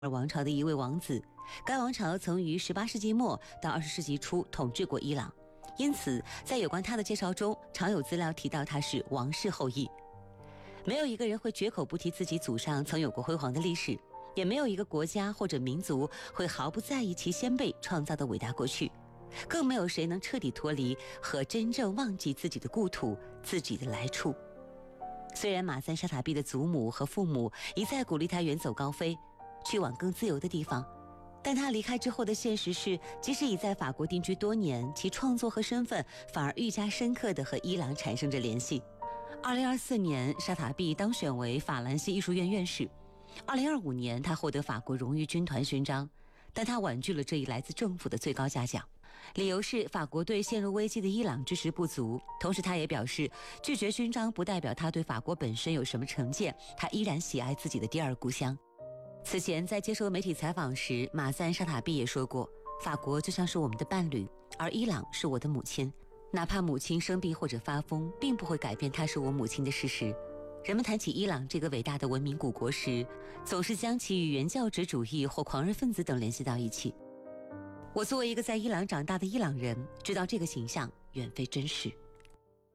王朝的一位王子。该王朝曾于18世纪末到20世纪初统治过伊朗，因此在有关他的介绍中，常有资料提到他是王室后裔。没有一个人会绝口不提自己祖上曾有过辉煌的历史，也没有一个国家或者民族会毫不在意其先辈创造的伟大过去，更没有谁能彻底脱离和真正忘记自己的故土、自己的来处。虽然马三沙塔比的祖母和父母一再鼓励他远走高飞，去往更自由的地方，但他离开之后的现实是，即使已在法国定居多年，其创作和身份反而愈加深刻地和伊朗产生着联系。2024年，沙塔比当选为法兰西艺术院院士。2025年，他获得法国荣誉军团勋章，但他婉拒了这一来自政府的最高嘉奖，理由是法国对陷入危机的伊朗支持不足。同时，他也表示，拒绝勋章不代表他对法国本身有什么成见，他依然喜爱自己的第二故乡。此前在接受媒体采访时，马三沙塔比也说过，法国就像是我们的伴侣，而伊朗是我的母亲，哪怕母亲生病或者发疯，并不会改变她是我母亲的事实。人们谈起伊朗这个伟大的文明古国时，总是将其与原教旨主义或狂热分子等联系到一起。我作为一个在伊朗长大的伊朗人，知道这个形象远非真实。